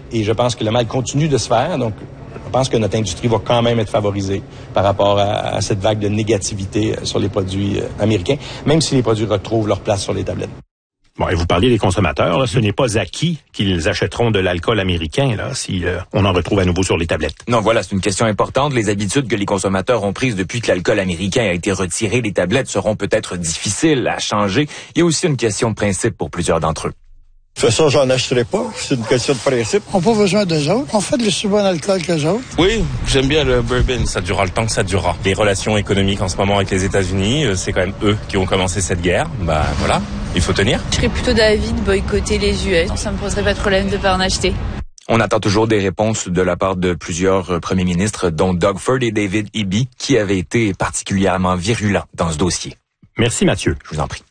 et je pense que le mal continue de se faire. Donc, je pense que notre industrie va quand même être favorisée par rapport à cette vague de négativité sur les produits américains, même si les produits retrouvent leur place sur les tablettes. Bon, et vous parliez des consommateurs, là, ce n'est pas acquis qu'ils achèteront de l'alcool américain, là, si on en retrouve à nouveau sur les tablettes. Non, voilà, c'est une question importante. Les habitudes que les consommateurs ont prises depuis que l'alcool américain a été retiré des tablettes seront peut-être difficiles à changer. Il y a aussi une question de principe pour plusieurs d'entre eux. Fais ça, j'en achèterai pas. C'est une question de principe. On n'a pas besoin d'eux autres. On fait de si bon alcool qu'eux autres. Oui, j'aime bien le bourbon. Ça durera le temps que ça durera. Les relations économiques en ce moment avec les États-Unis, c'est quand même eux qui ont commencé cette guerre. Bah voilà, il faut tenir. Je serais plutôt d'avis de boycotter les US. Ça me poserait pas de problème de pas en acheter. On attend toujours des réponses de la part de plusieurs premiers ministres, dont Doug Ford et David Eby, qui avaient été particulièrement virulents dans ce dossier. Merci Mathieu. Je vous en prie.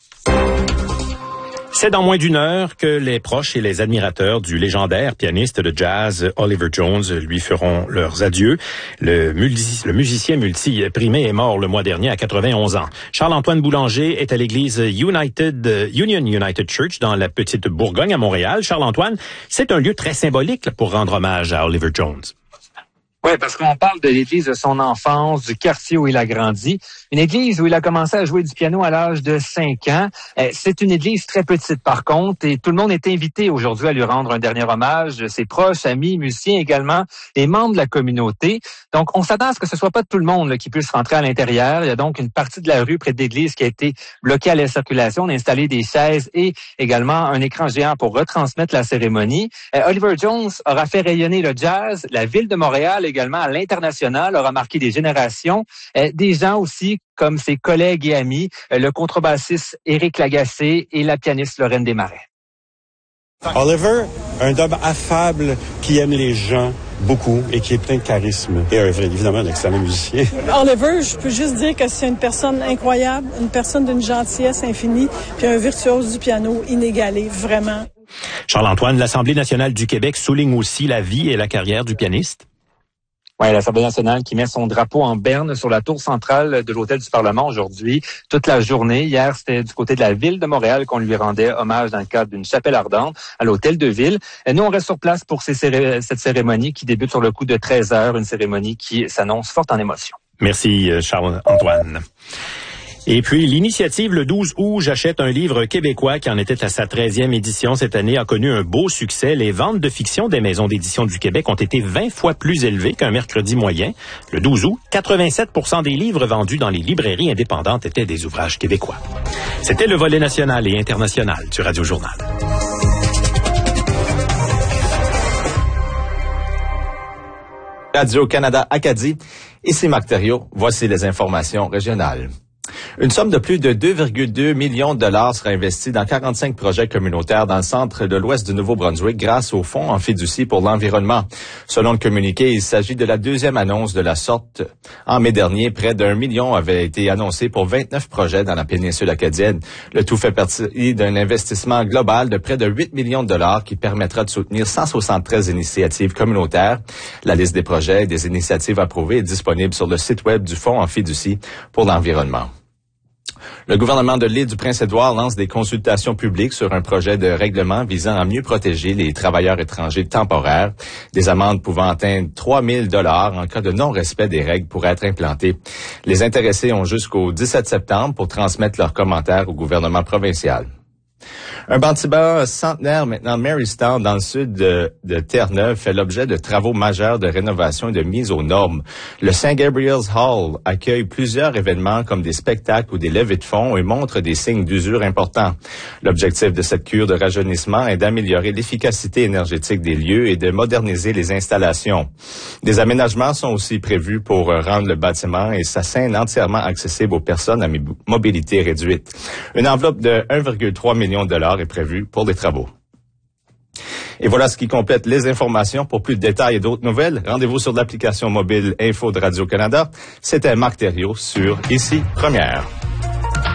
C'est dans moins d'une heure que les proches et les admirateurs du légendaire pianiste de jazz Oliver Jones lui feront leurs adieux. Le musicien multi-primé est mort le mois dernier à 91 ans. Charles-Antoine Boulanger est à l'église Union United Church dans la Petite Bourgogne à Montréal. Charles-Antoine, c'est un lieu très symbolique pour rendre hommage à Oliver Jones. Oui, parce qu'on parle de l'église de son enfance, du quartier où il a grandi. Une église où il a commencé à jouer du piano à l'âge de 5 ans. C'est une église très petite par contre et tout le monde est invité aujourd'hui à lui rendre un dernier hommage. Ses proches, amis, musiciens également, les membres de la communauté. Donc, on s'attend à ce que ce soit pas tout le monde là, qui puisse rentrer à l'intérieur. Il y a donc une partie de la rue près de l'église qui a été bloquée à la circulation. On a installé des chaises et également un écran géant pour retransmettre la cérémonie. Oliver Jones aura fait rayonner le jazz, la ville de Montréal également à l'international, aura marqué des générations, des gens aussi comme ses collègues et amis, le contrebassiste Éric Lagacé et la pianiste Lorraine Desmarais. Oliver, un homme affable qui aime les gens beaucoup et qui est plein de charisme. Et évidemment un excellent musicien. Oliver, je peux juste dire que c'est une personne incroyable, une personne d'une gentillesse infinie, puis un virtuose du piano inégalé, vraiment. Charles-Antoine, l'Assemblée nationale du Québec souligne aussi la vie et la carrière du pianiste. Oui, l'Assemblée nationale qui met son drapeau en berne sur la tour centrale de l'Hôtel du Parlement aujourd'hui, toute la journée. Hier, c'était du côté de la ville de Montréal qu'on lui rendait hommage dans le cadre d'une chapelle ardente à l'Hôtel de Ville. Et nous, on reste sur place pour cette cérémonie qui débute sur le coup de 13h, une cérémonie qui s'annonce forte en émotion. Merci, Charles-Antoine. Et puis, l'initiative Le 12 août, j'achète un livre québécois qui en était à sa 13e édition cette année, a connu un beau succès. Les ventes de fiction des maisons d'édition du Québec ont été 20 fois plus élevées qu'un mercredi moyen. Le 12 août, 87% des livres vendus dans les librairies indépendantes étaient des ouvrages québécois. C'était le volet national et international du Radio Journal. Radio-Canada Acadie, ici Marc Thériault, voici les informations régionales. Une somme de plus de 2,2 millions de dollars sera investie dans 45 projets communautaires dans le centre de l'ouest du Nouveau-Brunswick grâce au Fonds en fiducie pour l'environnement. Selon le communiqué, il s'agit de la deuxième annonce de la sorte. En mai dernier, près d'1 million avait été annoncé pour 29 projets dans la péninsule acadienne. Le tout fait partie d'un investissement global de près de 8 millions de dollars qui permettra de soutenir 173 initiatives communautaires. La liste des projets et des initiatives approuvées est disponible sur le site web du Fonds en fiducie pour l'environnement. Le gouvernement de l'île du Prince-Édouard lance des consultations publiques sur un projet de règlement visant à mieux protéger les travailleurs étrangers temporaires. Des amendes pouvant atteindre 3 000 $ en cas de non-respect des règles pourraient être implantées. Les intéressés ont jusqu'au 17 septembre pour transmettre leurs commentaires au gouvernement provincial. Un bâtiment centenaire maintenant, Marystown, dans le sud de Terre-Neuve, fait l'objet de travaux majeurs de rénovation et de mise aux normes. Le St. Gabriel's Hall accueille plusieurs événements comme des spectacles ou des levées de fonds et montre des signes d'usure importants. L'objectif de cette cure de rajeunissement est d'améliorer l'efficacité énergétique des lieux et de moderniser les installations. Des aménagements sont aussi prévus pour rendre le bâtiment et sa scène entièrement accessible aux personnes à mobilité réduite. Une enveloppe de 1,3 million de dollars est prévue pour les travaux. Et voilà ce qui complète les informations. Pour plus de détails et d'autres nouvelles, rendez-vous sur l'application mobile Info de Radio-Canada. C'était Marc Thériault sur Ici Première.